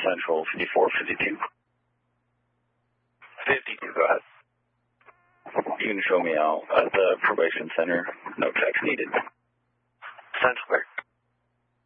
Central 5452. 52, go ahead. You can show me out at the probation center. No checks needed. Sounds clear.